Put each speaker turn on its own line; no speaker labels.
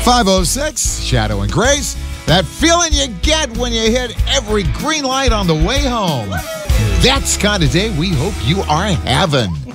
5:06, Shadow and Grace. That feeling you get when you hit every green light on the way home. That's the kind of day we hope you are having.